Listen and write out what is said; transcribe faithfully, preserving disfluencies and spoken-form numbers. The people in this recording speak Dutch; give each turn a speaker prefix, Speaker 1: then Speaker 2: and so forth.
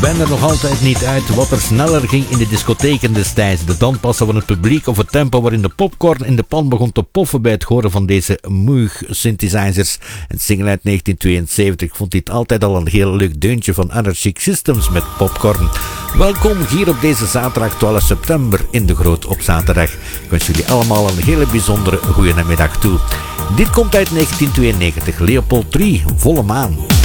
Speaker 1: ben er nog altijd niet uit wat er sneller ging in de discotheken destijds. De danspassen van het publiek of het tempo waarin de popcorn in de pan begon te poffen bij het horen van deze Moog synthesizers. Een single uit negentien tweeënzeventig. Ik vond dit altijd al een heel leuk deuntje van Anarchic Systems met popcorn. Welkom hier op deze zaterdag twaalf september in de Groot op Zaterdag. Ik wens jullie allemaal een hele bijzondere goeie namiddag toe. Dit komt uit negentien tweeënnegentig, Leopold drie, Volle Maan.